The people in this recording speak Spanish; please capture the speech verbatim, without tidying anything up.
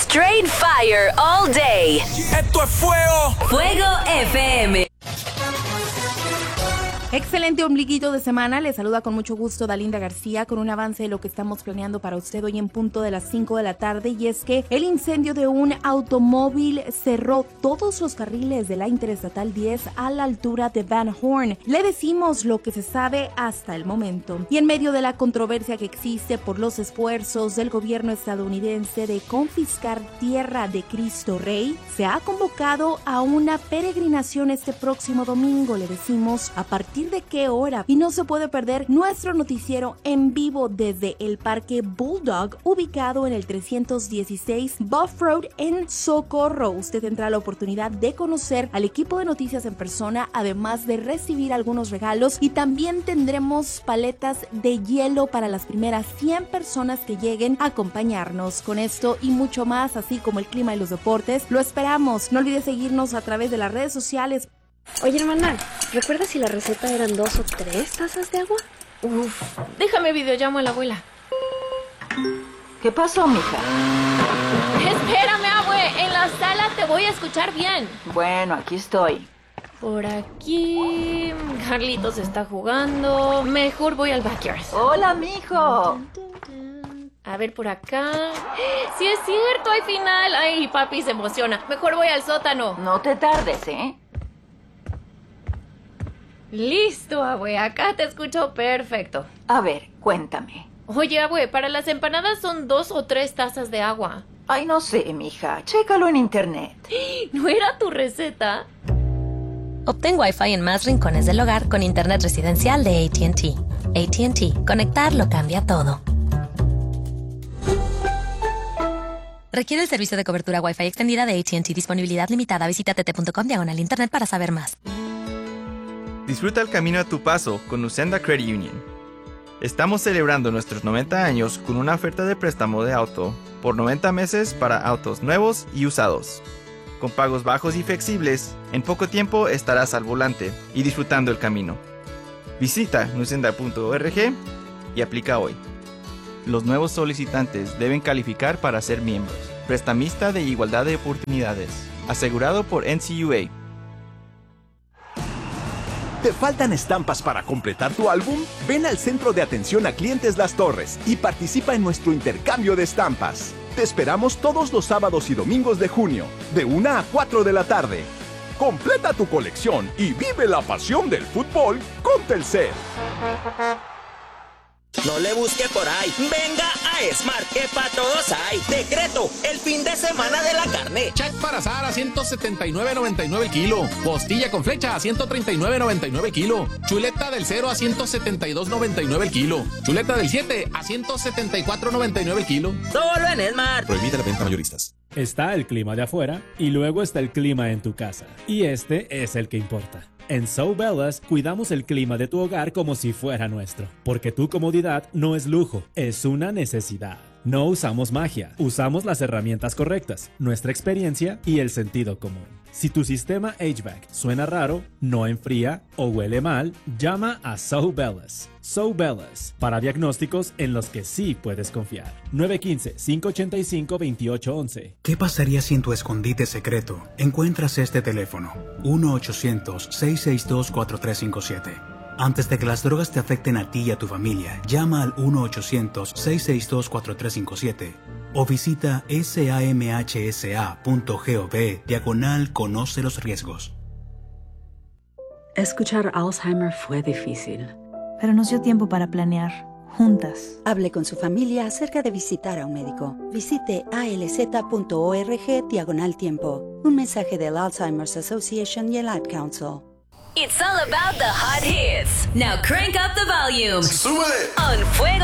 Straight fire all day. Esto es fuego. Fuego F M. Excelente ombliguito de semana, le saluda con mucho gusto Dalinda García con un avance de lo que estamos planeando para usted hoy en punto de las cinco de la tarde, y es que el incendio de un automóvil cerró todos los carriles de la Interestatal diez a la altura de Van Horn. Le decimos lo que se sabe hasta el momento. Y en medio de la controversia que existe por los esfuerzos del gobierno estadounidense de confiscar tierra de Cristo Rey, se ha convocado a una peregrinación este próximo domingo. Le decimos a partir de qué hora, y no se puede perder nuestro noticiero en vivo desde el Parque Bulldog, ubicado en el trescientos dieciséis Buff Road en Socorro. Usted tendrá la oportunidad de conocer al equipo de noticias en persona, además de recibir algunos regalos, y también tendremos paletas de hielo para las primeras cien personas que lleguen a acompañarnos. Con esto y mucho más, así como el clima y los deportes, lo esperamos. No olvides seguirnos a través de las redes sociales. Oye, hermana, ¿recuerdas si la receta eran dos o tres tazas de agua? Uf, déjame videollamo a la abuela. ¿Qué pasó, mija? Espérame, abue, en la sala te voy a escuchar bien. Bueno, aquí estoy. Por aquí... Carlitos está jugando. Mejor voy al backyard. Hola, mijo. A ver, por acá... ¡Sí es cierto, hay final! Ay, papi se emociona. Mejor voy al sótano. No te tardes, ¿eh? Listo, abue, acá te escucho perfecto. A ver, cuéntame. Oye, abue, para las empanadas son dos o tres tazas de agua. Ay, no sé, mija. Chécalo en internet. ¿No era tu receta? Obtén Wi-Fi en más rincones del hogar con internet residencial de A T and T. A T and T. Conectar lo cambia todo. Requiere el servicio de cobertura Wi-Fi extendida de A T and T. Disponibilidad limitada. Visita tt.com diagonal internet para saber más. Disfruta el camino a tu paso con Usenda Credit Union. Estamos celebrando nuestros noventa años con una oferta de préstamo de auto por noventa meses para autos nuevos y usados. Con pagos bajos y flexibles, en poco tiempo estarás al volante y disfrutando el camino. Visita nusenda punto org y aplica hoy. Los nuevos solicitantes deben calificar para ser miembros. Prestamista de igualdad de oportunidades. Asegurado por N C U A. ¿Te faltan estampas para completar tu álbum? Ven al Centro de Atención a Clientes Las Torres y participa en nuestro intercambio de estampas. Te esperamos todos los sábados y domingos de junio, de una a cuatro de la tarde. Completa tu colección y vive la pasión del fútbol con Telcel. No le busque por ahí. Venga a Smart, que para todos hay. Decreto, el fin de semana de la carne. Check para asar a ciento setenta y nueve noventa y nueve el kilo. Costilla con flecha a ciento treinta y nueve noventa y nueve el kilo. Chuleta del cero a ciento setenta y dos noventa y nueve el kilo. Chuleta del siete a ciento setenta y cuatro noventa y nueve el kilo. Solo en Smart. Prohibida la venta mayoristas. Está el clima de afuera y luego está el clima en tu casa. Y este es el que importa. En So Bellas cuidamos el clima de tu hogar como si fuera nuestro, porque tu comodidad no es lujo, es una necesidad. No usamos magia, usamos las herramientas correctas, nuestra experiencia y el sentido común. Si tu sistema H V A C suena raro, no enfría o huele mal, llama a So Bellas. So Bellas, para diagnósticos en los que sí puedes confiar. nueve uno cinco, cinco ocho cinco, dos ocho uno uno. ¿Qué pasaría si en tu escondite secreto encuentras este teléfono? uno ochocientos, seiscientos sesenta y dos, cuatro tres cinco siete. Antes de que las drogas te afecten a ti y a tu familia, llama al uno ochocientos, seiscientos sesenta y dos, cuatro tres cinco siete o visita samhsa punto gov diagonal conoce los riesgos. Escuchar Alzheimer fue difícil, pero nos dio tiempo para planear, juntas. Hable con su familia acerca de visitar a un médico. Visite alz.org diagonal tiempo. Un mensaje del Alzheimer's Association y el Ad Council. It's all about the hot hits. Now crank up the volume. ¡Súbele! On Fuego